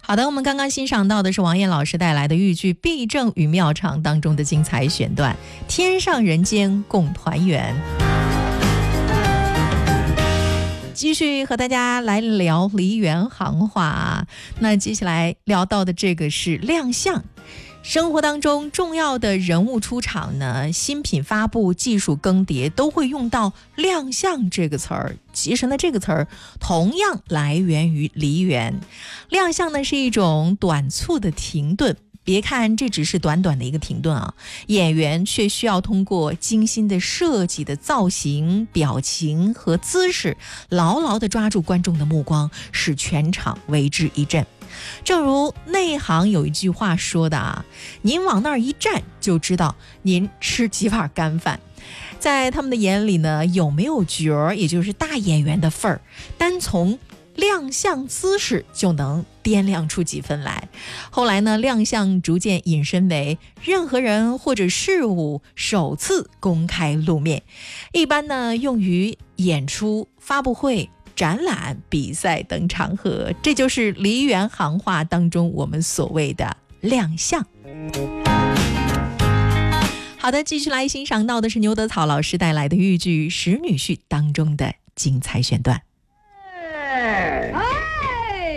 好的，我们刚刚欣赏到的是王燕老师带来的豫剧《避正与妙常》当中的精彩选段，天上人间共团圆。继续和大家来聊梨园行话啊，那接下来聊到的这个是亮相。生活当中重要的人物出场呢，新品发布、技术更迭都会用到亮相这个词儿。其实呢，这个词儿同样来源于梨园。亮相呢是一种短促的停顿，别看这只是短短的一个停顿啊，演员却需要通过精心的设计的造型、表情和姿势，牢牢地抓住观众的目光，使全场为之一振。正如内行有一句话说的啊，您往那儿一站就知道您吃几碗干饭。在他们的眼里呢，有没有角儿，也就是大演员的份儿，单从亮相姿势就能掂量出几分来。后来呢，亮相逐渐引申为任何人或者事物首次公开露面，一般呢用于演出、发布会、展览、比赛等场合，这就是梨园行话当中我们所谓的亮相。好的，继续来欣赏到的是牛德草老师带来的豫剧《使女婿》当中的精彩选段。